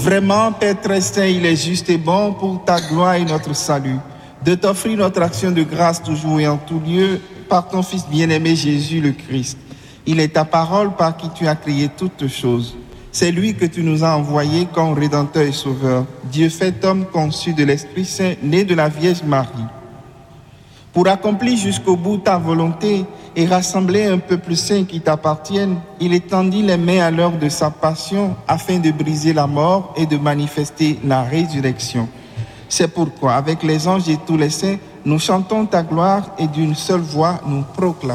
Vraiment, Père très saint, il est juste et bon pour ta gloire et notre salut, de t'offrir notre action de grâce toujours et en tout lieu par ton Fils bien-aimé Jésus le Christ. Il est ta parole par qui tu as créé toutes choses. C'est lui que tu nous as envoyé comme Rédempteur et Sauveur, Dieu fait homme conçu de l'Esprit Saint, né de la Vierge Marie. Pour accomplir jusqu'au bout ta volonté et rassembler un peuple saint qui t'appartienne, il étendit les mains à l'heure de sa passion afin de briser la mort et de manifester la résurrection. C'est pourquoi, avec les anges et tous les saints, nous chantons ta gloire et d'une seule voix nous proclamons.